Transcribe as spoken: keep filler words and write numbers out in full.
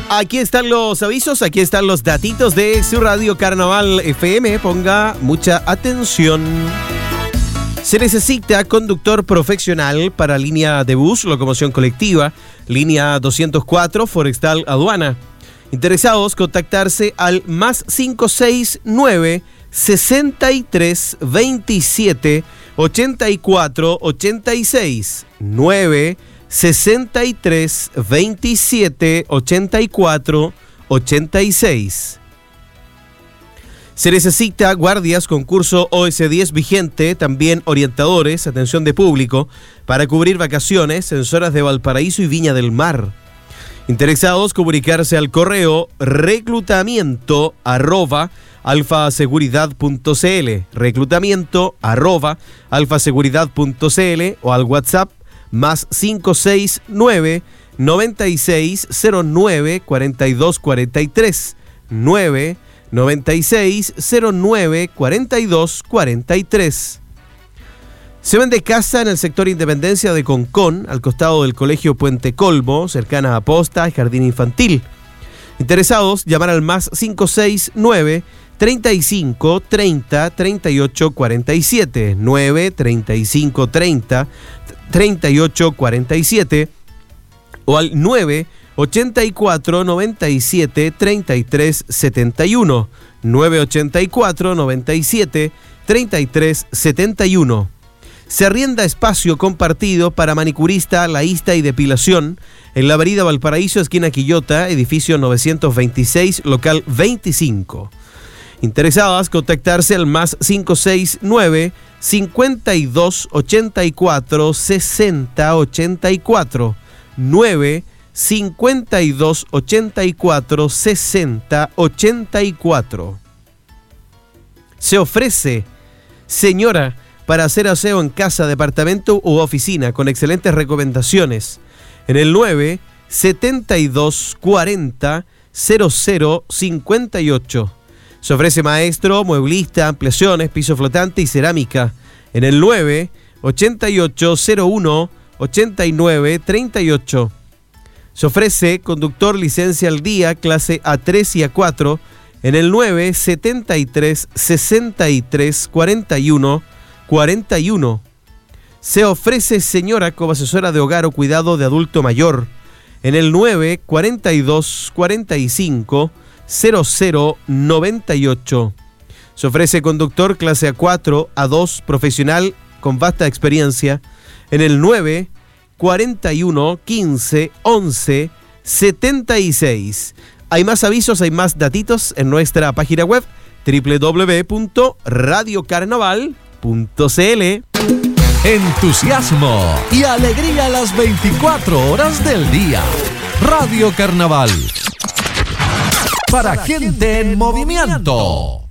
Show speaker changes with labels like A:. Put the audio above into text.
A: Aquí están los avisos, aquí están los datitos de su radio Carnaval F M. Ponga mucha atención. Se necesita conductor profesional para línea de bus, locomoción colectiva, línea doscientos cuatro, Forestal Aduana. Interesados, contactarse al más cinco seis nueve, sesenta y tres, veintisiete, ochenta y cuatro, ochenta y seis, nueve sesenta y tres, veintisiete, ochenta y cuatro, ochenta y seis. Se necesita guardias con curso O S diez vigente, también orientadores, atención de público, para cubrir vacaciones en zonas de Valparaíso y Viña del Mar. Interesados, comunicarse al correo reclutamiento arroba alfaseguridad punto cl, reclutamiento arroba alfaseguridad punto cl o al WhatsApp más cinco seis nueve, noventa y seis, cero nueve, cuarenta y dos, cuarenta y tres, nueve noventa y seis, cero nueve, cuarenta y dos, cuarenta y tres. Se vende casa en el sector Independencia de Concón, al costado del Colegio Puente Colmo, cercana a Posta y Jardín Infantil. Interesados, llamar al más cinco seis nueve, treinta y cinco, treinta, treinta y ocho, cuarenta y siete, nueve, treinta y cinco, treinta, treinta y ocho, cuarenta y siete o al nueve, ochenta y cuatro, noventa y siete, treinta y tres, setenta y uno, nueve ochenta y cuatro, noventa y siete, treinta y tres, setenta y uno. Se arrienda espacio compartido para manicurista, laísta y depilación en la avenida Valparaíso, esquina Quillota, edificio novecientos veintiséis, local veinticinco. Interesadas, contactarse al más cinco seis nueve, cincuenta y dos, ochenta y cuatro, sesenta, ochenta y cuatro, nueve cincuenta y dos, ochenta y cuatro, sesenta, ochenta y cuatro. Se ofrece, señora, para hacer aseo en casa, departamento u oficina con excelentes recomendaciones en el nueve, setenta y dos, cuarenta, cero cero, cincuenta y ocho. Se ofrece maestro, mueblista, ampliaciones, piso flotante y cerámica en el nueve, ochenta y ocho, cero uno, ochenta y nueve, treinta y ocho. Se ofrece conductor licencia al día, clase A tres y A cuatro en el nueve, setenta y tres, sesenta y tres, cuarenta y uno, cuarenta y uno. Se ofrece señora como asesora de hogar o cuidado de adulto mayor en el nueve, cuarenta y dos, cuarenta y cinco, cero cero, noventa y ocho. Se ofrece conductor clase A cuatro, A dos, profesional con vasta experiencia en el nueve, cuarenta y uno, quince, once, setenta y seis. Hay más avisos, hay más datitos en nuestra página web doble u doble u doble u punto radio carnaval punto cl.
B: Entusiasmo y alegría las veinticuatro horas del día. Radio Carnaval. Para gente en movimiento.